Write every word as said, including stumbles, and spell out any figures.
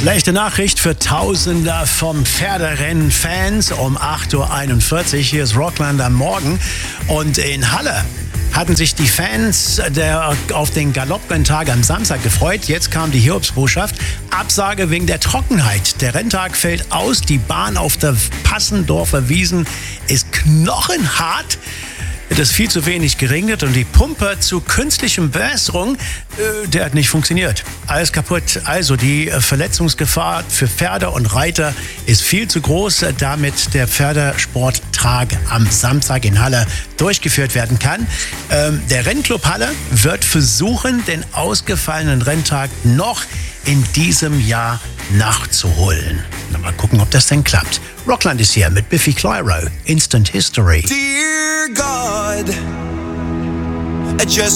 Schlechte Nachricht für Tausende vom Pferderennen-Fans um acht Uhr einundvierzig. Hier ist Rockland am Morgen. Und in Halle hatten sich die Fans der, auf den Galopprenntage am Samstag gefreut. Jetzt kam die Hiobsbotschaft. Absage wegen der Trockenheit. Der Renntag fällt aus. Die Bahn auf der Passendorfer Wiesen ist knochenhart. Es ist viel zu wenig geregnet und die Pumpe zu künstlichem Bewässerung, äh, der hat nicht funktioniert. Alles kaputt. Also die äh, Verletzungsgefahr für Pferde und Reiter ist viel zu groß, äh, damit der Pferdesporttag am Samstag in Halle durchgeführt werden kann. Ähm, der Rennclub Halle wird versuchen, den ausgefallenen Renntag noch in diesem Jahr nachzuholen. Mal gucken, ob das denn klappt. Rockland ist hier mit Biffy Clyro, Instant History. Dear God, I just